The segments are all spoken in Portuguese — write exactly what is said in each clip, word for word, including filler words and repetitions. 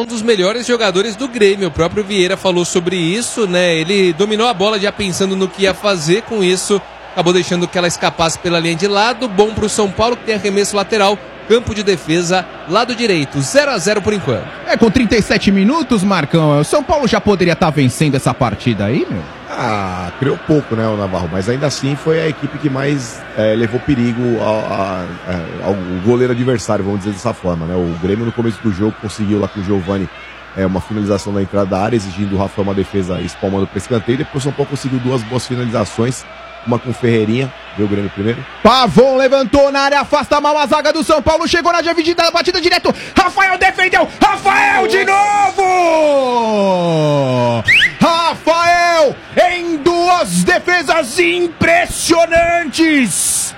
um dos melhores jogadores do Grêmio. O próprio Vieira falou sobre isso, né? Ele dominou a bola já pensando no que ia fazer com isso. Acabou deixando que ela escapasse pela linha de lado. Bom para o São Paulo, que tem arremesso lateral. Campo de defesa, lado direito. zero a zero por enquanto. É, com trinta e sete minutos, Marcão, o São Paulo já poderia estar vencendo essa partida aí, meu? Ah, criou pouco, né, o Navarro, mas ainda assim foi a equipe que mais é, levou perigo ao, a, a, ao goleiro adversário, vamos dizer dessa forma, né? O Grêmio no começo do jogo conseguiu lá com o Giovani é, uma finalização na entrada da área, exigindo o Rafael uma defesa espalmando para escanteio, depois o São Paulo conseguiu duas boas finalizações, uma com o Ferreirinha, viu o Grêmio primeiro? Pavon levantou na área, afasta mal a zaga do São Paulo, chegou na dividida, batida direto, Rafael defendeu, Rafael de novo! Rafael em duas defesas impressionantes!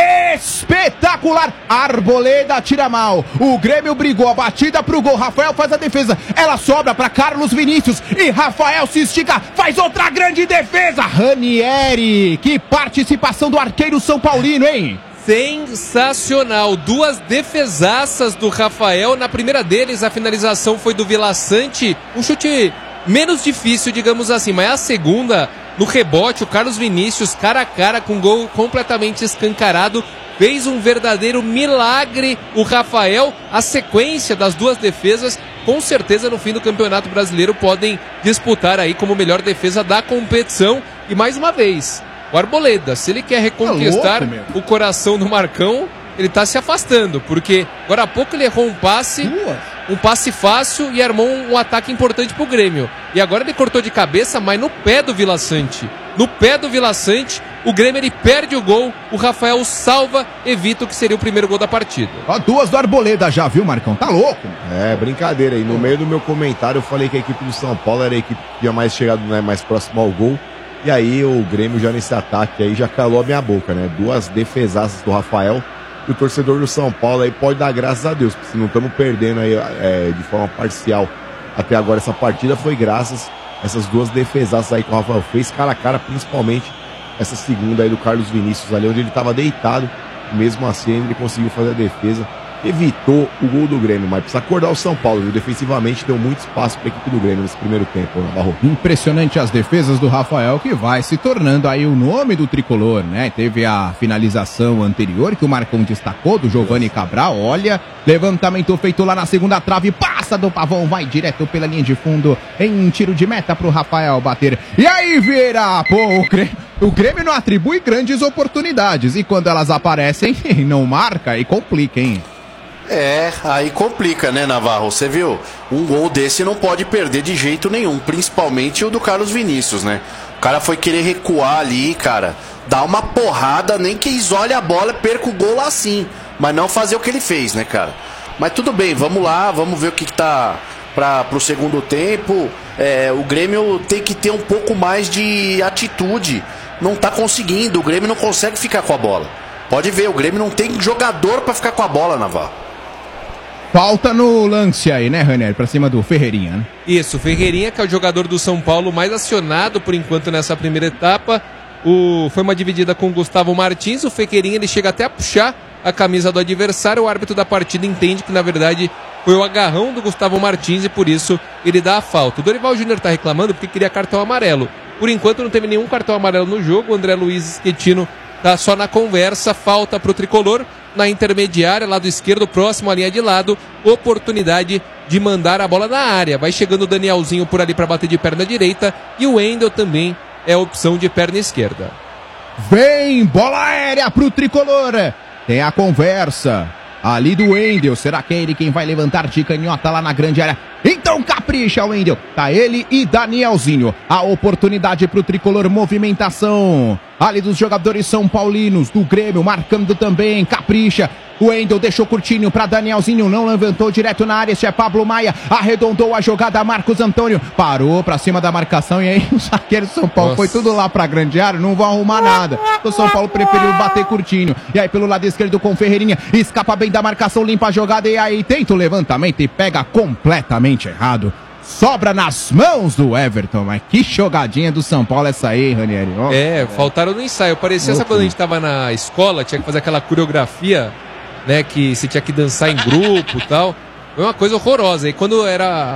Espetacular! Arboleda tira mal. O Grêmio brigou a batida pro gol. Rafael faz a defesa. Ela sobra para Carlos Vinícius. E Rafael se estica. Faz outra grande defesa. Ranieri. Que participação do arqueiro São Paulino, hein? Sensacional. Duas defesaças do Rafael. Na primeira deles, a finalização foi do Vila Sante. Um chute menos difícil, digamos assim. Mas a segunda, no rebote, o Carlos Vinícius, cara a cara, com gol completamente escancarado, fez um verdadeiro milagre o Rafael. A sequência das duas defesas, com certeza no fim do Campeonato Brasileiro, podem disputar aí como melhor defesa da competição. E mais uma vez, o Arboleda, se ele quer reconquistar é louco, o coração do Marcão, ele tá se afastando, porque agora há pouco ele errou um passe, um passe fácil e armou um ataque importante pro Grêmio. E agora ele cortou de cabeça, mas no pé do Vila Sante. No pé do Vila Sante, o Grêmio ele perde o gol, o Rafael salva, evita o que seria o primeiro gol da partida. Ó, duas do Arboleda já, viu, Marcão? Tá louco? É, brincadeira. E no meio do meu comentário eu falei que a equipe do São Paulo era a equipe que tinha mais chegado, né, mais próximo ao gol. E aí o Grêmio já nesse ataque aí já calou a minha boca, né? Duas defesaças do Rafael. E o torcedor do São Paulo aí pode dar graças a Deus, porque se não estamos perdendo aí é, de forma parcial até agora essa partida, foi graças a essas duas defesaças aí que o Rafael fez, cara a cara, principalmente essa segunda aí do Carlos Vinícius ali, onde ele estava deitado, mesmo assim ele conseguiu fazer a defesa, evitou o gol do Grêmio, mas precisa acordar o São Paulo, viu? Defensivamente deu muito espaço para a equipe do Grêmio nesse primeiro tempo, Navarro. Impressionante as defesas do Rafael, que vai se tornando aí o nome do tricolor, né? Teve a finalização anterior que o Marcão destacou, do Giovani Cabral, olha, levantamento feito lá na segunda trave, passa do Pavão, vai direto pela linha de fundo, em tiro de meta pro Rafael bater. E aí, Vieira, pô, o Grêmio, o Grêmio não atribui grandes oportunidades, e quando elas aparecem, não marca e complica, hein? É, aí complica, né, Navarro? Você viu? Um gol desse não pode perder de jeito nenhum, principalmente o do Carlos Vinícius, né? O cara foi querer recuar ali, cara, dar uma porrada, nem que isole a bola, perca o gol lá sim, mas não fazer o que ele fez, né, cara? Mas tudo bem, vamos lá, vamos ver o que, que tá para pro segundo tempo. É, o Grêmio tem que ter um pouco mais de atitude, não tá conseguindo, o Grêmio não consegue ficar com a bola. Pode ver, o Grêmio não tem jogador para ficar com a bola, Navarro. Falta no lance aí, né, Ranieri? Pra cima do Ferreirinha, né? Isso, Ferreirinha, que é o jogador do São Paulo mais acionado por enquanto nessa primeira etapa. O... Foi uma dividida com o Gustavo Martins. O Ferreirinha ele chega até a puxar a camisa do adversário. O árbitro da partida entende que, na verdade, foi o agarrão do Gustavo Martins e por isso ele dá a falta. O Dorival Júnior tá reclamando porque queria cartão amarelo. Por enquanto não teve nenhum cartão amarelo no jogo. O André Luiz Schettino tá só na conversa. Falta pro tricolor. Na intermediária, lado esquerdo, próximo à linha de lado, oportunidade de mandar a bola na área. Vai chegando o Danielzinho por ali para bater de perna direita e o Wendel também é a opção de perna esquerda. Vem, bola aérea pro tricolor. Tem a conversa ali do Wendel. Será que é ele quem vai levantar de canhota lá na grande área? Então capricha, Wendel. Tá ele e Danielzinho. A oportunidade pro tricolor, movimentação ali dos jogadores são paulinos, do Grêmio, marcando também, capricha. O Wendel deixou curtinho para Danielzinho, não levantou direto na área, este é Pablo Maia, arredondou a jogada, Marcos Antônio, parou para cima da marcação e aí o zagueiro São Paulo Nossa. Foi tudo lá para grande área, não vão arrumar nada. O São Paulo preferiu bater curtinho. E aí pelo lado esquerdo com Ferreirinha, escapa bem da marcação, limpa a jogada e aí tenta o levantamento e pega completamente errado. Sobra nas mãos do Everton, mas que jogadinha do São Paulo essa aí, Ranieri. Oh, é, é, faltaram no ensaio. Parecia, sabe quando a gente tava na escola, tinha que fazer aquela coreografia, né, que você tinha que dançar em grupo e tal. Foi uma coisa horrorosa. E quando era